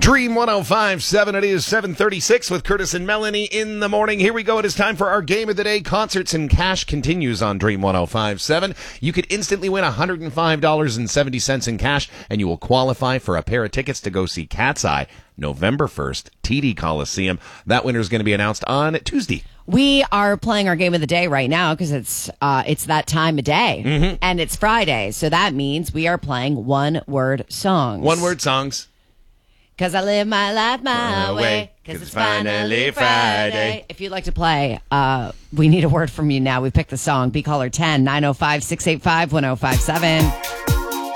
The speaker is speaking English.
Dream 105.7. It is 7:36 with Curtis and Melanie in the morning. Here we go. It is time for our game of the day. Concerts and Cash continues on Dream 105.7. You could instantly win $105.70 in cash, and you will qualify for a pair of tickets to go see Cat's Eye November 1st, TD Coliseum. That winner is going to be announced on Tuesday. We are playing our game of the day right now because it's that time of day, and it's Friday, so that means we are playing one-word songs. One-word songs. Because I live my life my way, because it's finally Friday. If you'd like to play, we need a word from you now. We picked the song. Be caller 10-905-685-1057.